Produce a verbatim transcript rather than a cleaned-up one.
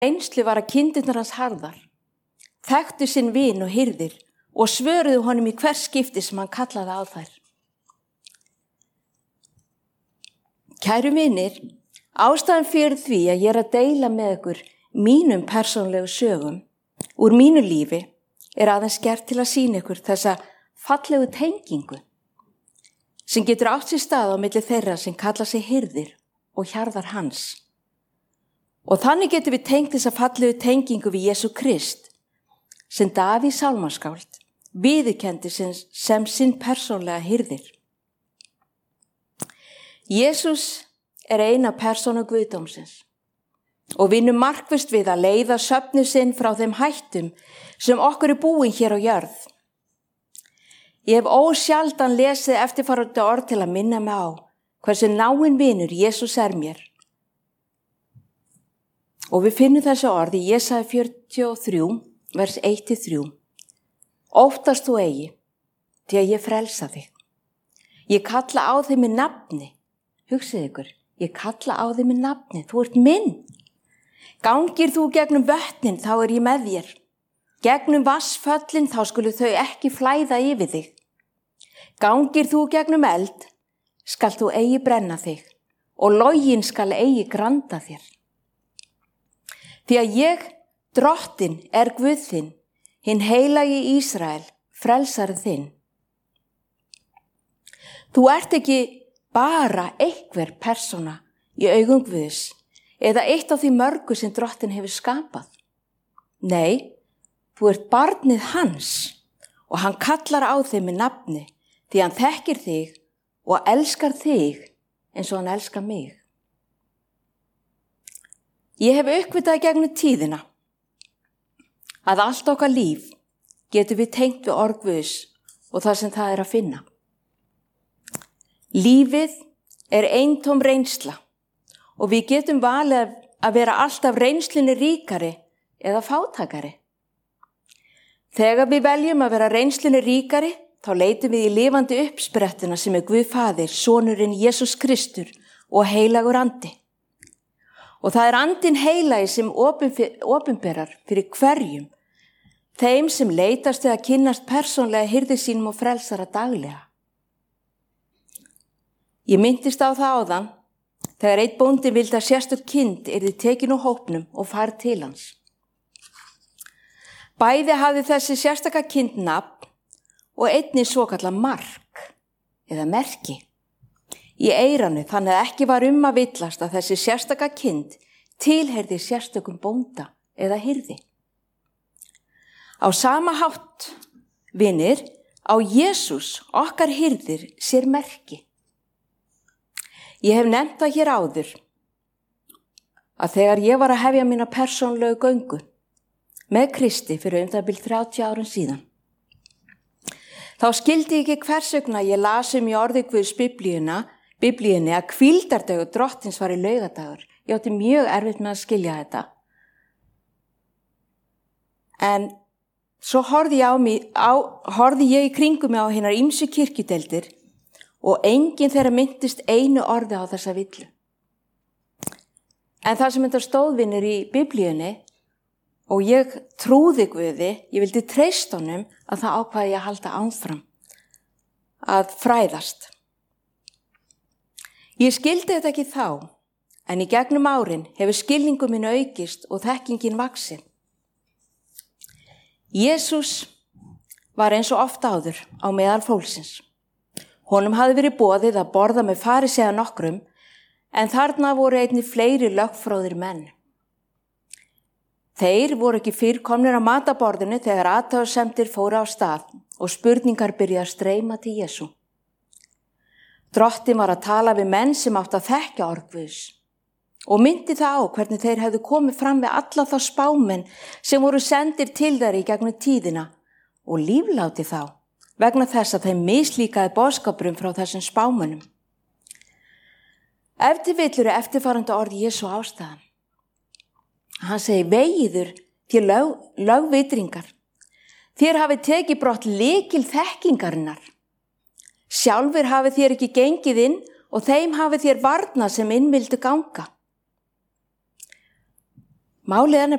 Reynslu var að kindurnar hans harðar, þekktu sinn vin og hirðir og svöruðu honum í hvers skipti sem hann kallaði á þær. Kæru vinir, ástæðan fyrir því að ég er að deila með ykkur mínum persónlegu sögum úr mínu lífi er aðeins gert til að sýna ykkur þessa fallegu tengingu sem getur átt sér stað á milli þeirra sem kalla sig hirðir og hjarðar hans. Og þannig getum við tengt þessa fallegu tengingu við Jesú Krist sem Davíð sálmaskáld viðurkenndi sem, sem sinn persónlega hirðir. Jesús er eina persónu guðdómsins og vinnur markvisst við að leiða söfnu sinn frá þeim hættum sem okkur er búin hér á jörð. Ég hef ósjaldan lesið eftirfarandi orð til að minna mig á hversu náinn vinur Jesús er mér. Og við finnum þessi orð í Jesaja fjörutíu og þrjú, vers eitt til þrjú. Óttast þú eigi, því að ég frelsa þig. Ég kalla á þig með nafni. Hugsið ykkur, ég kalla á þig með nafni, þú ert minn. Gangir þú gegnum vötnin, þá er ég með þér. Gegnum vassföllin, þá skulu þau ekki flæða yfir þig. Gangir þú gegnum eld, skal þú eigi brenna þig, og login skal eigi granda þér. Því að ég, drottin, er Guð þinn, hinn heilagi Ísrael, frelsari þinn. Þú ert ekki bara einhver persóna í augum Guðs eða eitt af því mörgu sem drottin hefur skapað. Nei, þú ert barnið hans og hann kallar á þig með nafni því hann þekkir þig og elskar þig eins og hann elskar mig. Ég hef uppvitað gegnum tíðina að allt okkar líf getur við tengt við orð Guðs og það sem það er að finna. Lífið er eintóm reynsla og við getum valið að vera alltaf reynslunni ríkari eða fátækari. Þegar við veljum að vera reynslunni ríkari, þá leitum við í lifandi uppsprettina sem er Guð Faðir, sonurinn Jesús Kristur og heilagur andi. Og það er andinn heilagi sem opinberar fyrir hverjum, þeim sem leitast við að kynnast persónlega hirði sínum og frelsara daglega. Ég minntist á það áðan, þegar einn bóndi vildi að sérstök kind yrði tekin úr hópnum og farið til hans. Bæði hafði þessi sérstaka kind nafn og einnig svokallað mark eða merki í eyranu, þannig að ekki var um að villast að þessi sérstaka kind tilheyrði sérstökum bónda eða hirði. Á sama hátt, vinir, á Jesús okkar hirðir sér merki. Ég hef nefnt það hér áður að þegar ég var að hefja mína persónlegu göngu með Kristi fyrir um það bil þrjátíu árum síðan, þá skildi ég ekki hvers vegna ég las um í orði Guðs biblíuna Biblíunni að hvíldardagur drottins var í laugadagur. Ég átti mjög erfitt með að skilja þetta. En svo horfði ég, á mig, á, horfði ég í kringum mig á hinar ýmsu kirkjudeildir og enginn þeirra minntist einu orði á þessa villu. En það sem þetta stóðvinir í Biblíunni og ég trúði Guði, ég vildi treysta honum að það ákvaði ég að halda áfram að fræðast. Ég skildi þetta ekki þá, en í gegnum árin hefur skilningu minn aukist og þekkingin vaxið. Jesús var eins og oft áður á meðal fólksins. Honum hafði verið boðið að borða með farisea nokkrum, en þarna voru einnig fleiri lögfróðir menn. Þeir voru ekki fyrr komnir á mataborðinu þegar athugasemdir fóru á stað og spurningar byrjuðu að streyma til Jesú. Drottinn var að tala við menn sem átt að þekkja orð Guðs og myndi það á hvernig þeir hefðu komið fram við alla þá spámenn sem voru sendir til þeir í gegnum tíðina og lífláti þá vegna þess að þeim mislíkaði boðskapurum frá þessum spámönnum. Ef til vill eru eftirfarandi orð Jesú ástæðan. Hann segir, vegiður til lög, lögvitringar. Þér hafi tekið brott lykil þekkingarinnar. Sjálfur hafi þér ekki gengið inn og þeim hafi þér varnað sem inn vildu ganga. Málið er